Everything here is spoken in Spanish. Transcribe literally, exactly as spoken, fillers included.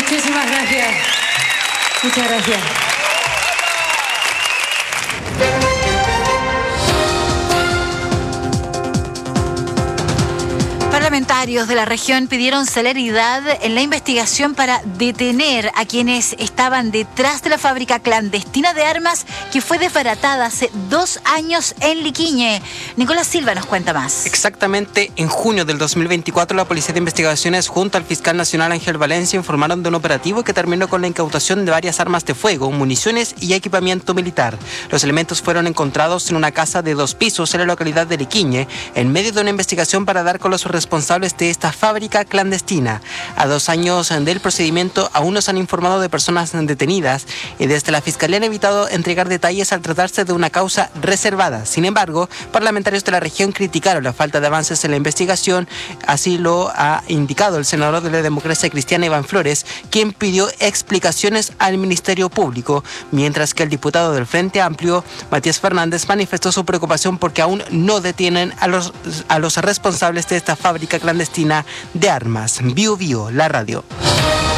Muchísimas gracias. Muchas gracias. Parlamentarios de la región pidieron celeridad en la investigación para detener a quienes estaban detrás de la fábrica clandestina de armas que fue desbaratada hace dos años en Liquiñe. Nicolás Silva nos cuenta más. Exactamente en junio del dos mil veinticuatro, la Policía de Investigaciones junto al fiscal nacional Ángel Valencia informaron de un operativo que terminó con la incautación de varias armas de fuego, municiones y equipamiento militar. Los elementos fueron encontrados en una casa de dos pisos en la localidad de Liquiñe, en medio de una investigación para dar con los responsables de esta fábrica clandestina. A dos años del procedimiento aún no se han informado de personas detenidas y desde la Fiscalía han evitado entregar detalles al tratarse de una causa reservada. Sin embargo, parlamentarios de la región criticaron la falta de avances en la investigación, así lo ha indicado el senador de la Democracia Cristiana Iván Flores, quien pidió explicaciones al Ministerio Público, mientras que el diputado del Frente Amplio, Matías Fernández, manifestó su preocupación porque aún no detienen a los, a los responsables de esta fábrica clandestina de armas. Bio Bio, la radio.